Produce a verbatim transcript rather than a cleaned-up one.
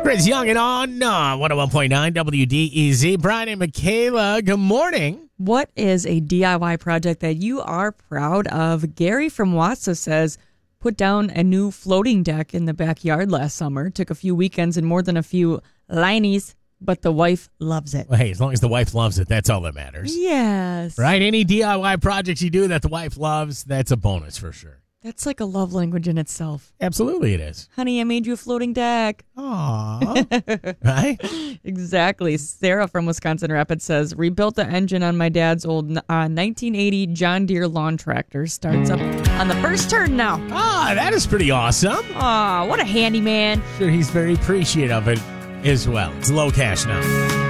Chris Young and on uh, one oh one point nine W D E Z. Brian and Michaela, good morning. What is a D I Y project that you are proud of? Gary from Watsa says, put down a new floating deck in the backyard last summer. Took a few weekends and more than a few linies, but the wife loves it. Well, hey, as long as the wife loves it, that's all that matters. Yes. Right? Any D I Y projects you do that the wife loves, that's a bonus for sure. That's like a love language in itself. Absolutely it is. Honey, I made you a floating deck. Aww. Right? Exactly. Sarah from Wisconsin Rapids says, rebuilt the engine on my dad's old uh, nineteen eighty John Deere lawn tractor. Starts up on the first turn now. Ah, that is pretty awesome. Aw, what a handyman. Sure, he's very appreciative of it as well. It's low cash now.